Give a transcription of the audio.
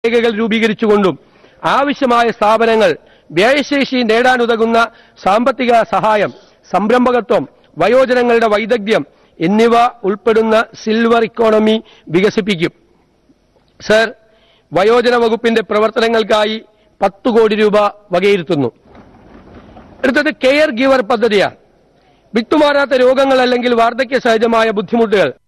രേഖകൾ രൂപീകരിച്ചുകൊണ്ടും ആവശ്യമായ സ്ഥാപനങ്ങൾ വ്യയശേഷി നേടാനുതകുന്ന സാമ്പത്തിക സഹായം, സംരംഭകത്വം, വയോജനങ്ങളുടെ വൈദഗ്ധ്യം എന്നിവ ഉൾപ്പെടുന്ന സിൽവർ ഇക്കോണമി വികസിപ്പിക്കും. സർ, വയോജന വകുപ്പിന്റെ പ്രവർത്തനങ്ങൾക്കായി 10 കോടി രൂപ വകയിരുത്തുന്നു. അടുത്തത് കെയർ ഗിവർ പദ്ധതിയാണ്. വിട്ടുമാറാത്ത രോഗങ്ങൾ അല്ലെങ്കിൽ വാർദ്ധക്യ സഹജമായ ബുദ്ധിമുട്ടുകൾ